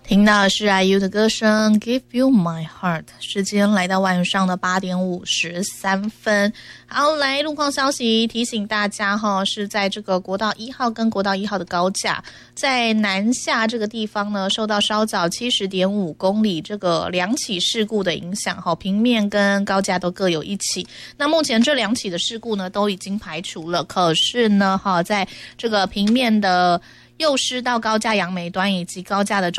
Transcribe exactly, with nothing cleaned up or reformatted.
听到的是 I U 的歌声 Give You My Heart， 时间来到晚上的八点五十三分。好，来路况消息提醒大家哈，是在这个国道一号跟国道一号的高架，在南下这个地方呢，受到稍早 七十点五公里这个两起事故的影响哈，平面跟高架都各有一起。那目前这两起的事故呢都已经排除了，可是呢哈，在这个平面的右师到高架杨梅端以及高架的中